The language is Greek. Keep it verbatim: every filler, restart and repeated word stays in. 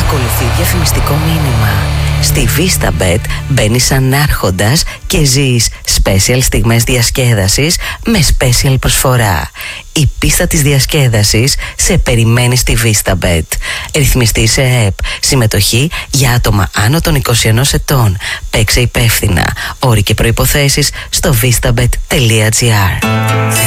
Ακολουθεί διαφημιστικό μήνυμα. Στη VistaBet μπαίνεις σαν άρχοντας και ζεις special στιγμές διασκέδασης με special προσφορά. Η πίστα της διασκέδασης σε περιμένει στη VistaBet. Ρυθμιστή σε ΕΕΠ. Συμμετοχή για άτομα άνω των είκοσι ενός ετών. Παίξε υπεύθυνα. Όροι και προϋποθέσεις στο vistabet τελεία gr.